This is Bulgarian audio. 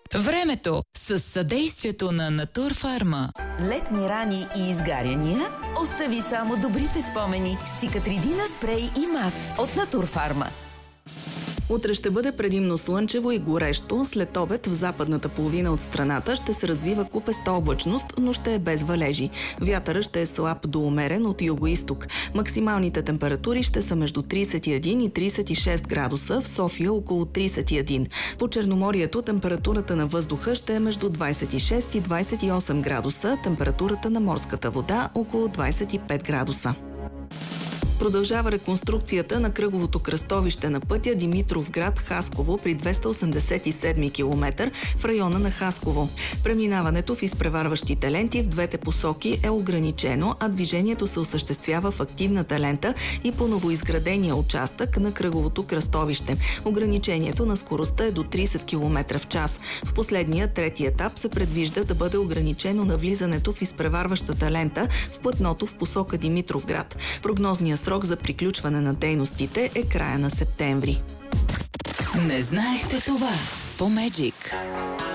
Времето с съдействието на Натурфарма. Летни рани и изгаряния? Остави само добрите спомени с Циcatrидина спрей и мас от Натурфарма. Утре ще бъде предимно слънчево и горещо. След обед в западната половина от страната ще се развива купеста облачност, но ще е без валежи. Вятърът ще е слаб до умерен от югоизток. Максималните температури ще са между 31 и 36 градуса, в София около 31. По Черноморието температурата на въздуха ще е между 26 и 28 градуса, температурата на морската вода около 25 градуса. Продължава реконструкцията на кръговото кръстовище на пътя Димитровград-Хасково при 287 км в района на Хасково. Преминаването в изпреварващите ленти в двете посоки е ограничено, а движението се осъществява в активната лента и по новоизградения участък на кръговото кръстовище. Ограничението на скоростта е до 30 км в час. В последния, трети етап се предвижда да бъде ограничено на влизането в изпреварващата лента в платното в посока Димитровград. Прогнозният срок за приключване на дейностите е края на септември. Не знаехте това по Magic.